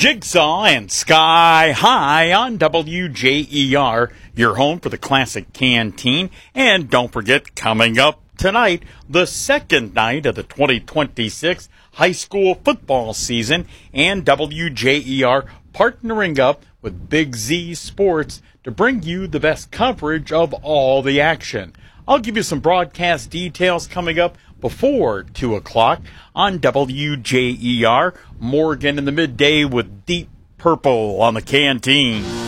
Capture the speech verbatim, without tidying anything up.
Jigsaw and Sky High on W J E R, your home for the Classic Canteen. And don't forget, coming up tonight, the second night of the twenty twenty-six high school football season, and W J E R partnering up with Big Z Sports to bring you the best coverage of all the action. I'll give you some broadcast details coming up before two o'clock on W J E R. Morgan in the midday with Deep Purple on the Canteen.